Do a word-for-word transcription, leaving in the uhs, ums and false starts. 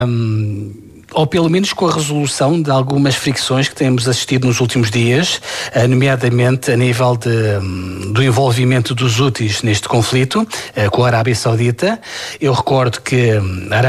Um, ou pelo menos com a resolução de algumas fricções que temos assistido nos últimos dias, nomeadamente a nível de, do envolvimento dos Houthis neste conflito com a Arábia Saudita. Eu recordo que a Arábia